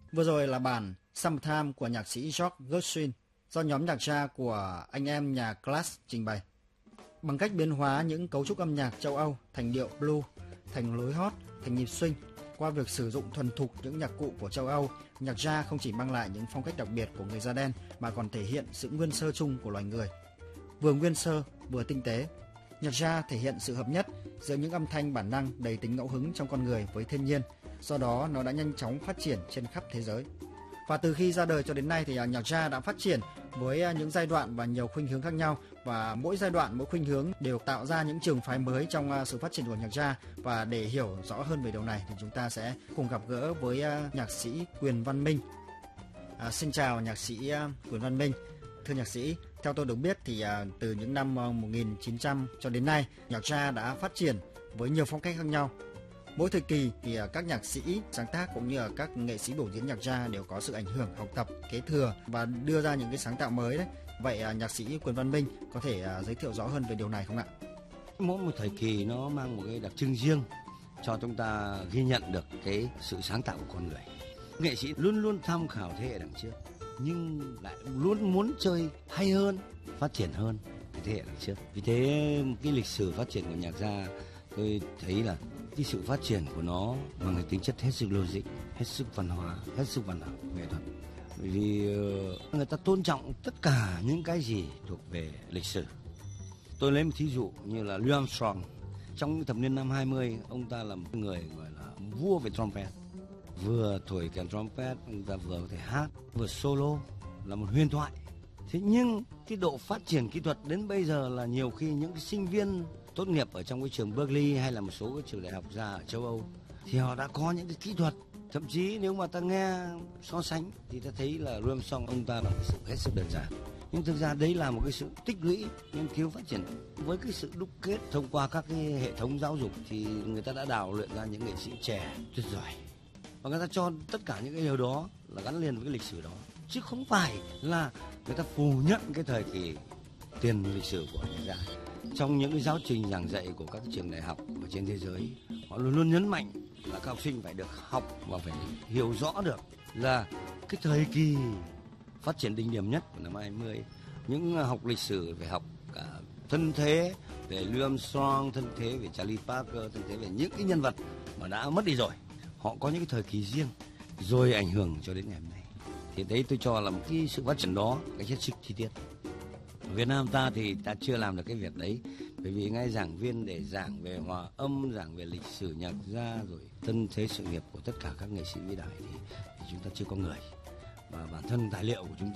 Vừa rồi là bản Summertime của nhạc sĩ George Gershwin do nhóm nhạc jazz của anh em nhà Clash trình bày. Bằng cách biến hóa những cấu trúc âm nhạc châu Âu thành điệu blues, thành lối hót, thành nhịp swing, qua việc sử dụng thuần thục những nhạc cụ của châu Âu, nhạc jazz không chỉ mang lại những phong cách đặc biệt của người da đen mà còn thể hiện sự nguyên sơ chung của loài người. Vừa nguyên sơ, vừa tinh tế. Nhạc jazz thể hiện sự hợp nhất giữa những âm thanh bản năng đầy tính ngẫu hứng trong con người với thiên nhiên, do đó nó đã nhanh chóng phát triển trên khắp thế giới. Và từ khi ra đời cho đến nay thì nhạc jazz đã phát triển với những giai đoạn và nhiều khuynh hướng khác nhau, và mỗi giai đoạn, mỗi khuynh hướng đều tạo ra những trường phái mới trong sự phát triển của nhạc jazz. Và để hiểu rõ hơn về điều này thì chúng ta sẽ cùng gặp gỡ với nhạc sĩ Quyền Văn Minh. Xin chào nhạc sĩ Quyền Văn Minh. Thưa nhạc sĩ, theo tôi được biết thì từ những năm 1900 cho đến nay, nhạc jazz đã phát triển với nhiều phong cách khác nhau. Mỗi thời kỳ thì các nhạc sĩ sáng tác cũng như là các nghệ sĩ biểu diễn nhạc jazz đều có sự ảnh hưởng, học tập, kế thừa và đưa ra những cái sáng tạo mới đấy. Vậy nhạc sĩ Quyền Văn Minh có thể giới thiệu rõ hơn về điều này không ạ? Mỗi một thời kỳ nó mang một cái đặc trưng riêng cho chúng ta ghi nhận được cái sự sáng tạo của con người. Nghệ sĩ luôn luôn tham khảo thế hệ đằng trước nhưng lại luôn muốn chơi hay hơn, phát triển hơn cái thế hệ đằng trước. Vì thế cái lịch sử phát triển của nhạc jazz tôi thấy là cái sự phát triển của nó bằng cái tính chất hết sức logic, hết sức văn hóa, hết sức văn học nghệ thuật. Bởi vì người ta tôn trọng tất cả những cái gì thuộc về lịch sử. Tôi lấy một thí dụ như là Louis Armstrong. Trong thập niên năm 20, ông ta là một người gọi là vua về trumpet. Vừa thổi kèn trumpet, ông ta vừa có thể hát, vừa solo, là một huyền thoại. Thế nhưng cái độ phát triển kỹ thuật đến bây giờ là nhiều khi những cái sinh viên tốt nghiệp ở trong cái trường Berkeley hay là một số cái trường đại học ra ở châu Âu thì họ đã có những cái kỹ thuật. Thậm chí nếu mà ta nghe so sánh thì ta thấy là Louis Armstrong ông ta là một sự hết sức đơn giản. Nhưng thực ra đấy là một cái sự tích lũy, nghiên cứu phát triển với cái sự đúc kết thông qua các cái hệ thống giáo dục thì người ta đã đào luyện ra những nghệ sĩ trẻ tuyệt giỏi. Và người ta cho tất cả những cái điều đó là gắn liền với cái lịch sử đó. Chứ không phải là người ta phủ nhận cái thời kỳ tiền lịch sử của nhạc jazz. Trong những cái giáo trình giảng dạy của các trường đại học ở trên thế giới, họ luôn luôn nhấn mạnh là các học sinh phải được học và phải hiểu rõ được là cái thời kỳ phát triển đỉnh điểm nhất của năm 20. Những học lịch sử phải học cả thân thế về Louis Armstrong, thân thế về Charlie Parker, thân thế về những cái nhân vật mà đã mất đi rồi. Họ có những cái thời kỳ riêng rồi ảnh hưởng cho đến ngày hôm nay. Thì đấy tôi cho là một cái sự phát triển đó cái hết sức chi tiết. Ở Việt Nam ta thì ta chưa làm được cái việc đấy, bởi vì ngay giảng viên để giảng về hòa âm, giảng về lịch sử nhạc jazz rồi thân thế sự nghiệp của tất cả các nghệ sĩ vĩ đại thì chúng ta chưa có người. Và bản thân tài liệu của chúng